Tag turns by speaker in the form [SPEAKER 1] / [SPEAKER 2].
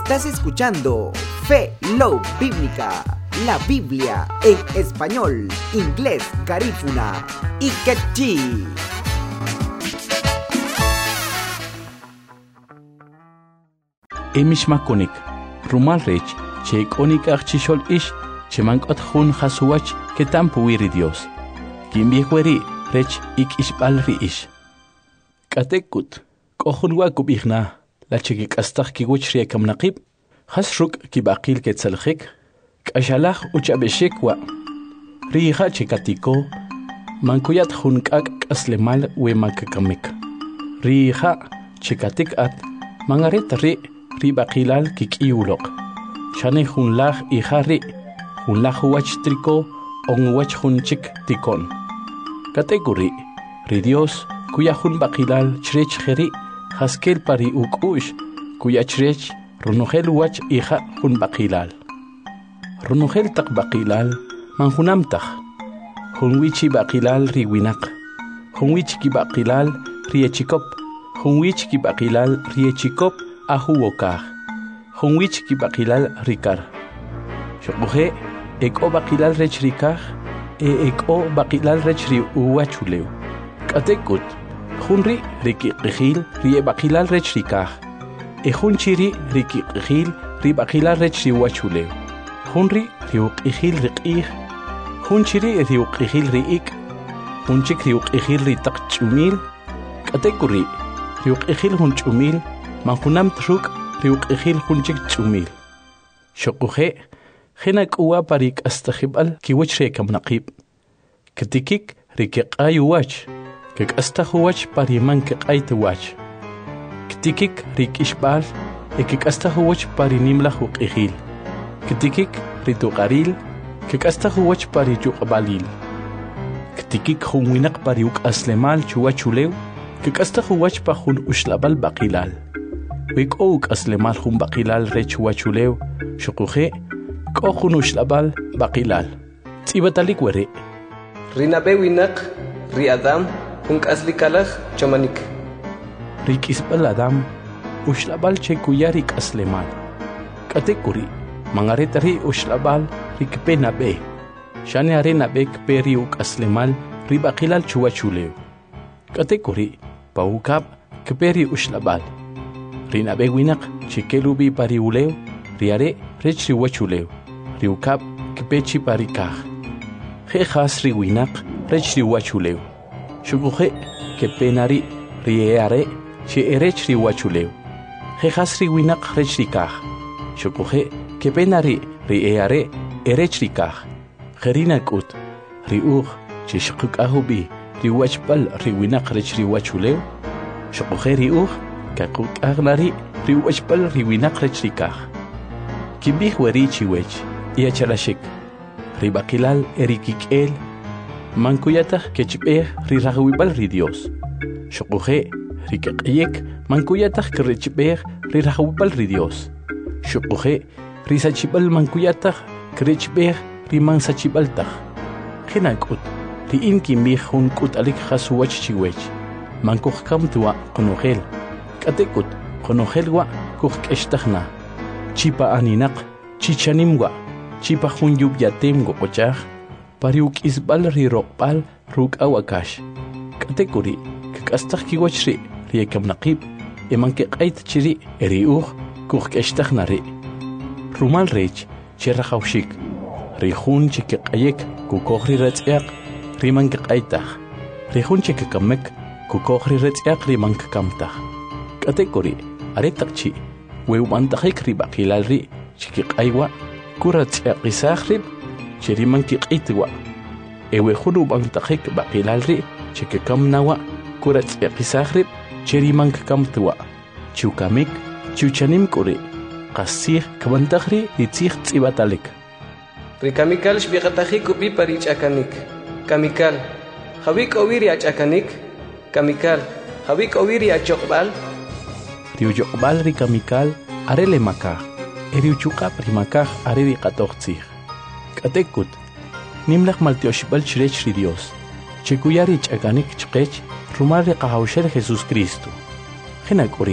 [SPEAKER 1] Estás escuchando Fe Love Bíblica, la Biblia en español, inglés, garífuna y quechí.
[SPEAKER 2] Emish makonik, rumal rech, che ikonik archishol ish, che mankot hun hasuach, que tampu wiri Dios. Kimbikweri, rech ik ishbal ri ish. Katekut, kohun wakub ihna, la chekik astach kiwich riekam naqib, hasruk kibaqil ketsalchik, kashalach uchabeshik wa. Riha chekatiko, mankuyat hun kak aslemal we mankakamik. Riha chekatik at, mangarit ri baqilal kikiulok. Shane hunlach ihari, hunlach wach triko, on wach hunchik tikon. Kategori, ri Dios, kuya hun baqilal chrech jeri, haskel pari ukush, kuya chrech, runugel wach iha hun baqilal. Runugel tak baqilal, manhunamtach. Hunwichi baqilal ri winak. Hunwich ki baqilal ri echikop. Hunwich ki baqilal ri echikop ahuwokah. Hunwich ki baqilal rikar. Shokuhe, eko baqilal rech rikah, eko baqilal rech ri uwachuleu. Katekut, hunri riki qihil ri baqilal rech rikah. Hunchiri riki qihil ri baqilal rech ri uwachuleu. Hunri ri uqihil riqih. Hunchiri ri uqihil riik. Hunchik ri uqihil ri taqchumil. Katekuri ri uqihil hunchumil. Manhunam truk ri uqihil hunchik chumil. Shokuhe, henak uwa parik astahibal kiwich rekam naqib. Ketikik rikik ayuwach. Kik astahuwach pariman kik aytuwach. Ketikik rik ishbal, ekik astahuwach parinimlah uqihil. Ketikik rituqaril, kik astahuwach parijuqbalil. Ketikik hunwinak pariuk aslemal chuwachulew, kik astahuwach pahun ushlabal baqilal. Wik ouk aslemal hun baqilal rech wachulew, shukuhe, kohun ushlabal baqilal. Tsibatalik were.
[SPEAKER 3] Rinabe winak, ri Adam, hunk aslikalach chamanik.
[SPEAKER 2] Rik isbal Adam, ushlabal che kuyarik aslemal. Katekuri, mangaretari ushlabal rik penabe. Shane arenabe kperi uk aslemal ri baqilal chuwachulew. Katekuri, paukab kperi ushlabal. Rinabe winak chikelubi pariuleu, riare rech riwachulew, riukab kpechi parikah. Jejas riwinak rech riwachulew. Shukuhe kepenari rieare che erech riwachulew. Jejas riwinak rech rikah. Shukuhe kepenari rieare erech rikah. Gerinakut riuch che shkukahubi riwachbal riwinak rech riwachulew. Shukuhe riuch kakuk agnari riwachbal riwinak rech rikah. Kibih weri chiwech iachalashik. Ribakilal erikik el. Mankuyatah kechbeh rirahwibal ri Dios. Shokuhe rikaqyek mankuyatah krechbeh rirahwibal ri Dios. Shokuhe risachibal mankuyatah krechbeh rimansachibaltah. Kinakut riin kimbih hunkut alik khasuwach chiwech. Mankuh kamtua kunugel. Katekut konojelwa kukeshtahna. Chipa aninak, chichanimwa, chipa hunyub yatemgo ochaj, pariuk isbal rirokpal ruk awakash. Katekuri, kakastah kiwachri, riekam naqib, emankekait chiri, kukeshtahna ri. Rumal rech, cherrahawshik, rihun chikekayek, kukohri retziak, rimankekaitah, rihun chikekamek, kukohri retziak rimankekamtah. Katekuri, aretakchi, weumantajik ribaqilal ri, chikiqaywa, kuratziaqisajrib, chirimankiqitwa. Ewehunu bantajik baqilal ri, chikikamnawa, kuratziaqisajrib, chirimankikamtwa. Chukamik, chuchanimkuri, qasih kabantajri ritzih tzibatalik.
[SPEAKER 3] Rikamikal shbiqatajik upi parichakanik. Kamikal, hawik owiri achakanik. Kamikal, hawik owiri achokbal.
[SPEAKER 2] Riuyoqbal rikamikal arele makaj, eriuchukap rimakaj areri qatoqtzij. Katekut, nimlaj maltioshbal chrech ri Dios. Chekuyari ch'akanik chqech rumal riqahawshel Jesús Cristo. Jenakuri